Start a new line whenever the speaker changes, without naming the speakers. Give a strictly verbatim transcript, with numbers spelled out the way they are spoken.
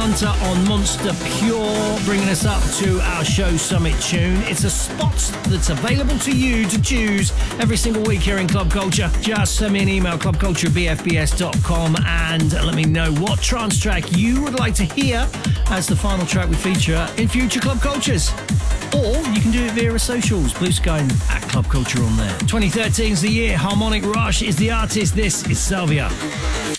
Hunter on Monster Pure, bringing us up to our show summit tune. It's a spot that's available to you to choose every single week here in Club Culture. Just send me an email, club culture b f b s dot com, and let me know what trance track you would like to hear as the final track we feature in future Club Cultures. Or you can do it via our socials, Blue Sky and at Club Culture on there. twenty thirteen is the year. Harmonic Rush is the artist. This is Salvia.